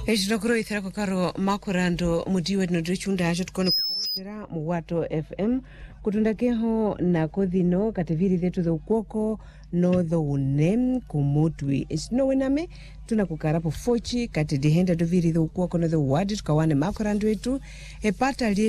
Ejinokuro ithera karo makurando mudiwe nodrechunda acho tukone kukurutira muwato FM kutundakeho na kodhino kativiri zetu za ukoko no une kumutwi no wename tunakukarapo fochi kati dihenda doviri za ukoko no wadi tukawane makurando wetu epata